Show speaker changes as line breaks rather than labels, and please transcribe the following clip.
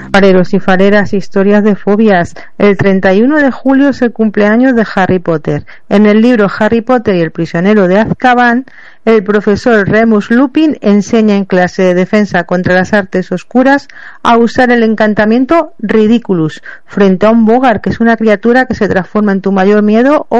Fareros y fareras, historias de fobias. El 31 de julio es el cumpleaños de Harry Potter. En el libro Harry Potter y el prisionero de Azkaban, el profesor Remus Lupin enseña en clase de defensa contra las artes oscuras a usar el encantamiento Ridiculus frente a un Boggart, que es una criatura que se transforma en tu mayor miedo o